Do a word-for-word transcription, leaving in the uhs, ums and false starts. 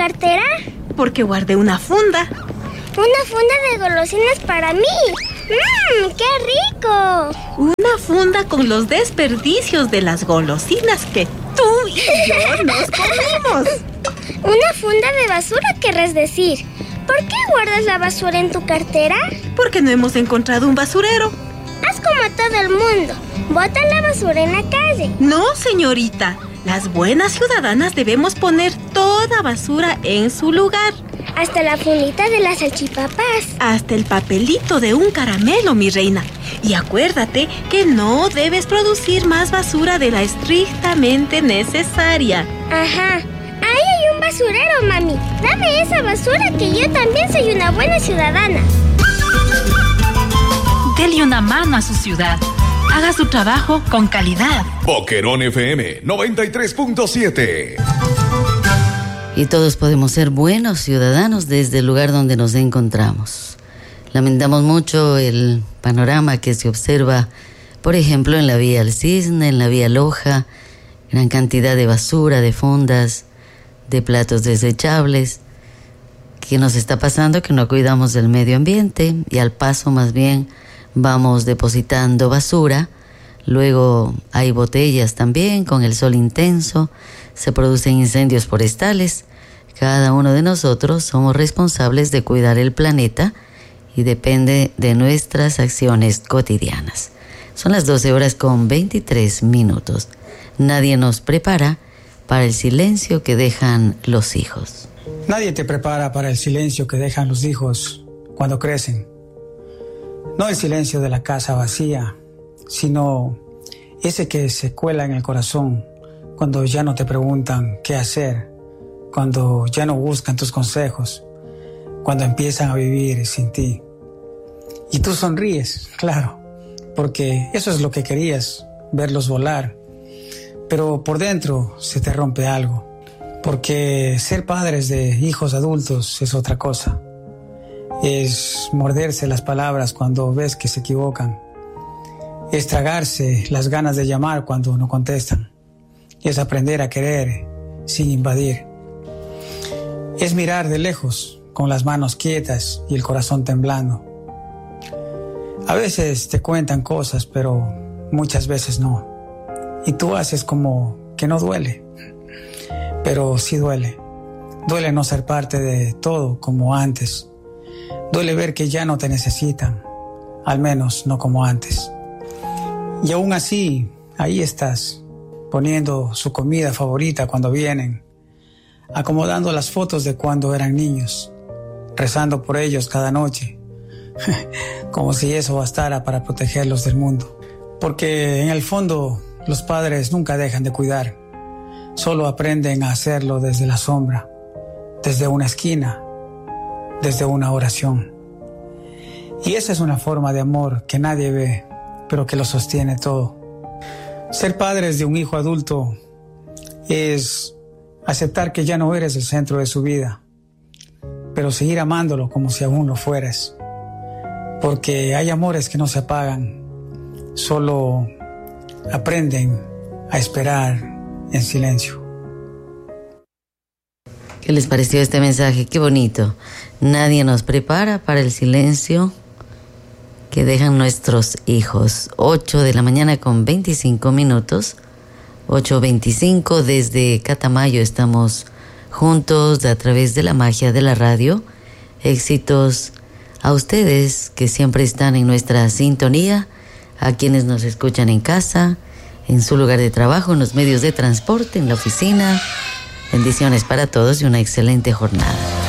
cartera? Porque guardé una funda. Una funda de golosinas para mí. ¡Mmm, qué rico! Una funda con los desperdicios de las golosinas que tú y yo nos comimos. Una funda de basura, querrás decir. ¿Por qué guardas la basura en tu cartera? Porque no hemos encontrado un basurero. Haz como todo el mundo. Bota la basura en la calle. No, señorita. Las buenas ciudadanas debemos poner toda basura en su lugar. Hasta la fundita de las salchipapas. Hasta el papelito de un caramelo, mi reina. Y acuérdate que no debes producir más basura de la estrictamente necesaria. Ajá. Ahí hay un basurero, mami. Dame esa basura que yo también soy una buena ciudadana. Dele una mano a su ciudad. Haga su trabajo con calidad. Boquerón F M noventa y tres punto siete. Y todos podemos ser buenos ciudadanos desde el lugar donde nos encontramos. Lamentamos mucho el panorama que se observa, por ejemplo, en la vía El Cisne, en la vía Loja, gran cantidad de basura, de fundas, de platos desechables. ¿Qué nos está pasando? Que no cuidamos del medio ambiente y al paso más bien vamos depositando basura. Luego hay botellas también, con el sol intenso, se producen incendios forestales. Cada uno de nosotros somos responsables de cuidar el planeta y depende de nuestras acciones cotidianas. Son las doce horas con veintitrés minutos. Nadie nos prepara para el silencio que dejan los hijos. Nadie te prepara para el silencio que dejan los hijos cuando crecen. No el silencio de la casa vacía, sino ese que se cuela en el corazón cuando ya no te preguntan qué hacer, cuando ya no buscan tus consejos, cuando empiezan a vivir sin ti. Y tú sonríes, claro, porque eso es lo que querías, verlos volar. Pero por dentro se te rompe algo, porque ser padres de hijos adultos es otra cosa. Es morderse las palabras cuando ves que se equivocan. Es tragarse las ganas de llamar cuando no contestan. Es aprender a querer sin invadir. Es mirar de lejos con las manos quietas y el corazón temblando. A veces te cuentan cosas, pero muchas veces no. Y tú haces como que no duele. Pero sí duele. Duele no ser parte de todo como antes. Duele ver que ya no te necesitan, al menos no como antes. Y aún así, ahí estás, poniendo su comida favorita cuando vienen, acomodando las fotos de cuando eran niños, rezando por ellos cada noche, como si eso bastara para protegerlos del mundo. Porque en el fondo, los padres nunca dejan de cuidar, solo aprenden a hacerlo desde la sombra, desde una esquina, desde una oración. Y esa es una forma de amor que nadie ve, pero que lo sostiene todo. Ser padres de un hijo adulto es aceptar que ya no eres el centro de su vida, pero seguir amándolo como si aún lo fueras. Porque hay amores que no se apagan, solo aprenden a esperar en silencio. ¿Qué les pareció este mensaje? Qué bonito. Nadie nos prepara para el silencio que dejan nuestros hijos. ocho de la mañana con veinticinco minutos. ocho veinticinco desde Catamayo. Estamos juntos a través de la magia de la radio. Éxitos a ustedes que siempre están en nuestra sintonía, a quienes nos escuchan en casa, en su lugar de trabajo, en los medios de transporte, en la oficina. Bendiciones para todos y una excelente jornada.